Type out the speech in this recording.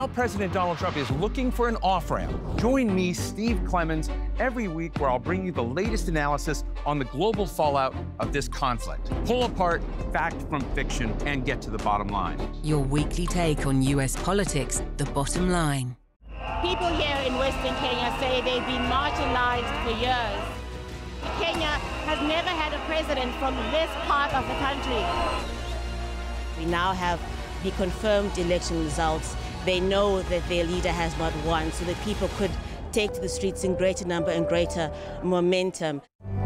Now President Donald Trump is looking for an off-ramp. Join me, Steve Clemons, every week where I'll bring you the latest analysis on the global fallout of this conflict. Pull apart fact from fiction and get to the bottom line. Your weekly take on US politics, The Bottom Line. People here in Western Kenya say they've been marginalized for years. Kenya has never had a president from this part of the country. We now have the confirmed election results. They know that their leader has not won, so that people could take to the streets in greater number and greater momentum.